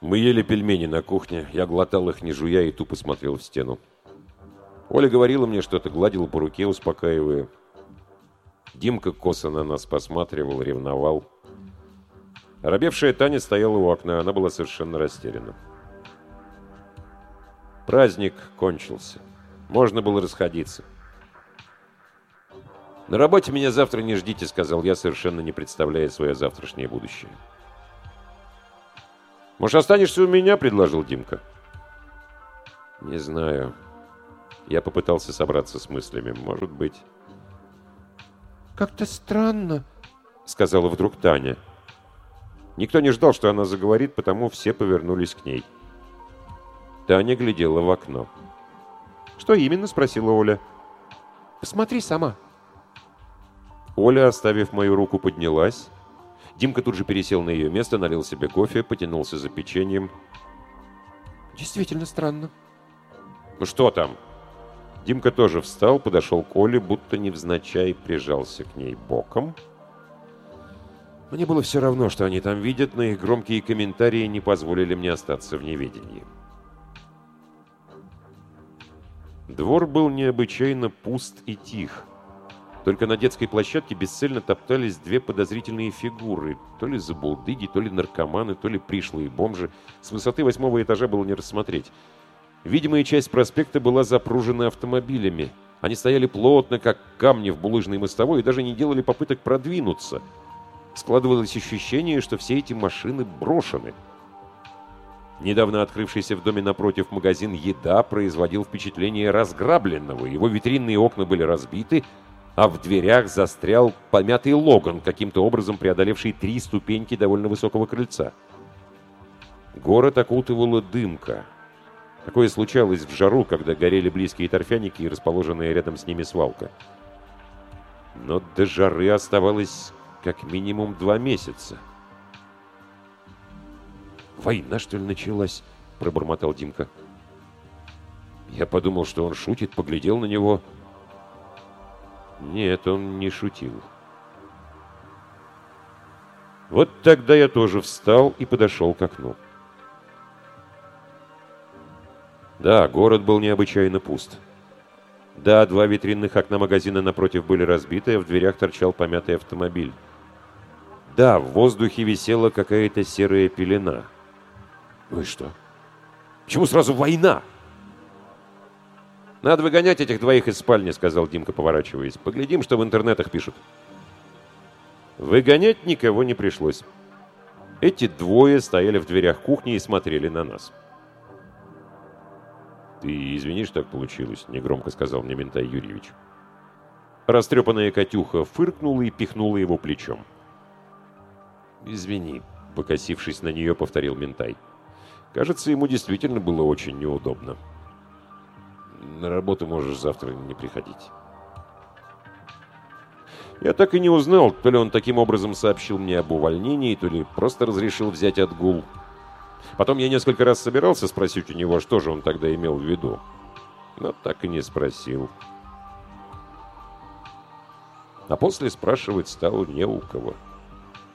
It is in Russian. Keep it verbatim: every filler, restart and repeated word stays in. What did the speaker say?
Мы ели пельмени на кухне. Я глотал их, не жуя, и тупо смотрел в стену. Оля говорила мне что-то, гладила по руке, успокаивая. Димка косо на нас посматривал, ревновал. Оробевшая Таня стояла у окна, она была совершенно растеряна. Праздник кончился. Можно было расходиться. «На работе меня завтра не ждите», — сказал я, совершенно не представляя свое завтрашнее будущее. «Может, останешься у меня?» — предложил Димка. «Не знаю». Я попытался собраться с мыслями. Может быть. «Как-то странно», — сказала вдруг Таня. Никто не ждал, что она заговорит, потому все повернулись к ней. Таня глядела в окно. «Что именно?» — спросила Оля. «Посмотри сама». Оля, оставив мою руку, поднялась. Димка тут же пересел на ее место, налил себе кофе, потянулся за печеньем. «Действительно странно». «Ну что там?» Димка тоже встал, подошел к Оле, будто невзначай прижался к ней боком. Мне было все равно, что они там видят, но их громкие комментарии не позволили мне остаться в неведении. Двор был необычайно пуст и тих. Только на детской площадке бесцельно топтались две подозрительные фигуры. То ли забулдыги, то ли наркоманы, то ли пришлые бомжи. С высоты восьмого этажа было не рассмотреть. Видимая часть проспекта была запружена автомобилями. Они стояли плотно, как камни в булыжной мостовой, и даже не делали попыток продвинуться. Складывалось ощущение, что все эти машины брошены. Недавно открывшийся в доме напротив магазин «Еда» производил впечатление разграбленного. Его витринные окна были разбиты, а в дверях застрял помятый Логан, каким-то образом преодолевший три ступеньки довольно высокого крыльца. Город окутывала дымка. Такое случалось в жару, когда горели близкие торфяники и расположенная рядом с ними свалка. Но до жары оставалось как минимум два месяца. «Война, что ли, началась?» — пробормотал Димка. Я подумал, что он шутит, поглядел на него. Нет, он не шутил. Вот тогда я тоже встал и подошел к окну. Да, город был необычайно пуст. Да, два витринных окна магазина напротив были разбиты, а в дверях торчал помятый автомобиль. Да, в воздухе висела какая-то серая пелена. Ну и что? Почему сразу война? «Надо выгонять этих двоих из спальни», — сказал Димка, поворачиваясь. «Поглядим, что в интернетах пишут». Выгонять никого не пришлось. Эти двое стояли в дверях кухни и смотрели на нас. «Ты извини, что так получилось», — негромко сказал мне Ментай Юрьевич. Растрепанная Катюха фыркнула и пихнула его плечом. «Извини», — покосившись на нее, повторил Ментай. Кажется, ему действительно было очень неудобно. «На работу можешь завтра не приходить». Я так и не узнал, то ли он таким образом сообщил мне об увольнении, то ли просто разрешил взять отгул. Потом я несколько раз собирался спросить у него, что же он тогда имел в виду. Но так и не спросил. А после спрашивать стало не у кого.